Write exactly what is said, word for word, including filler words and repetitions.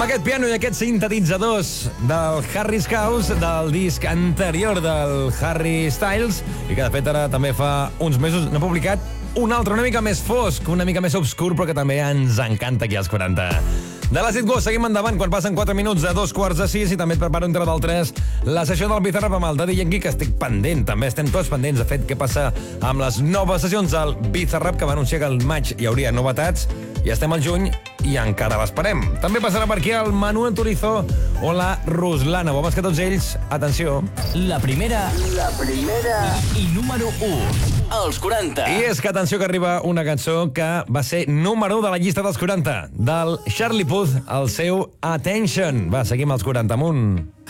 Amb aquest piano i aquests sintetitzadors del Harry's House, del disc anterior del Harry Styles, i que de fet ara també fa uns mesos n'ha publicat un altre, una mica més fosc, una mica més obscur, però que també ens encanta aquí als quaranta. De les It Go, seguim endavant quan passen quatre minuts de dos quarts de sis i també et preparo, entre d'altres, la sessió del Bizarrap amb el Daddy Yankee, que estic pendent, també estem tots pendents, de fet, què passa amb les noves sessions del Bizarrap, que va anunciar que al maig hi hauria novetats, i estem al juny i encara l'esperem. També passarà per aquí el Manu Anturizo o la Ruslana. Bones que tots ells, atenció. La primera... La primera... I, i número u. Els quaranta. I és que atenció que arriba una cançó que va ser número u de la llista dels quaranta, del Charlie Puth, el seu Attention. Va, seguim als quaranta amunt.